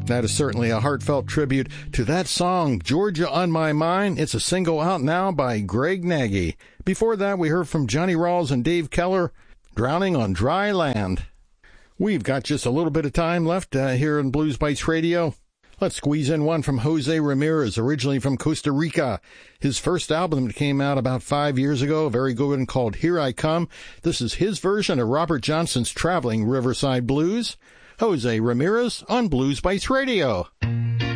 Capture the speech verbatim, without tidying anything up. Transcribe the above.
That is certainly a heartfelt tribute to that song, Georgia on My Mind. It's a single out now by Greg Nagy. Before that, we heard from Johnny Rawls and Dave Keller, Drowning on Dry Land. We've got just a little bit of time left uh, here in Blues Bites Radio. Let's squeeze in one from Jose Ramirez, originally from Costa Rica. His first album that came out about five years ago, a very good one called Here I Come. This is his version of Robert Johnson's Traveling Riverside Blues. Jose Ramirez on Blues Bites Radio.